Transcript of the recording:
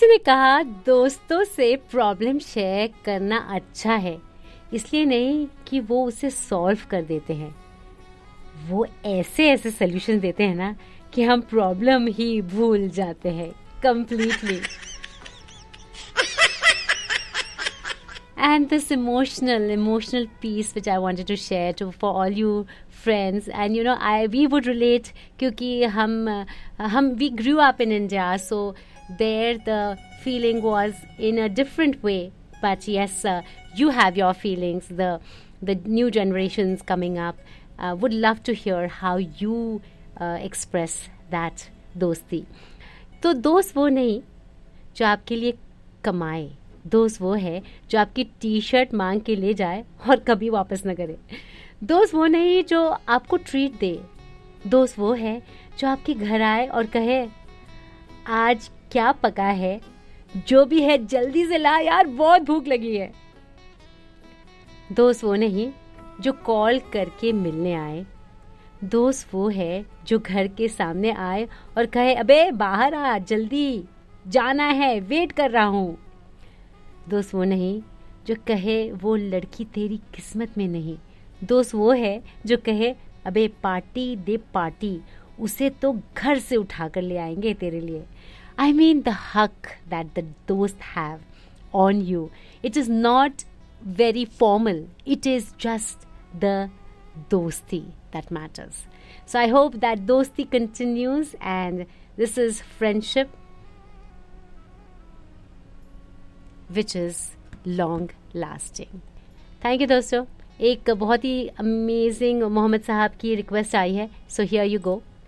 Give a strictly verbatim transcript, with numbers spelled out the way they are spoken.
ने कहा दोस्तों से प्रॉब्लम शेयर करना अच्छा है, इसलिए नहीं कि वो उसे सॉल्व कर देते हैं, वो ऐसे ऐसे सॉल्यूशन देते हैं ना कि हम प्रॉब्लम ही भूल जाते हैं completely. And this emotional emotional piece which I wanted to share to for all you friends, and you know I we would relate क्योंकि हम हम we grew up in India, so there the feeling was in a different way, but yes, uh, you have your feelings. The the new generations coming up uh, would love to hear how you uh, express that दोस्ती. तो दोस्त वो नहीं जो आपके लिए कमाए, दोस्त वो है जो आपकी टी शर्ट मांग के ले जाए और कभी वापस न करे. दोस्त वो नहीं जो आपको ट्रीट दे, दोस्त वो है जो आपके घर आए और कहे आज क्या पका है, जो भी है जल्दी से ला यार, बहुत भूख लगी है. दोस्त वो नहीं जो कॉल करके मिलने आए, दोस्त वो है जो घर के सामने आए और कहे अबे बाहर आ, जल्दी जाना है, वेट कर रहा हूँ. दोस्त वो नहीं जो कहे वो लड़की तेरी किस्मत में नहीं, दोस्त वो है जो कहे अबे पार्टी दे पार्टी, उसे तो घर से उठा कर ले आएंगे तेरे लिए. I mean the hug that the dost have on you, it is not very formal, it is just the dosti that matters. So I hope that dosti continues, and this is friendship which is long lasting. Thank you दोस्तों. एक बहुत ही amazing Mohammad साहब की request आई है, so here you go.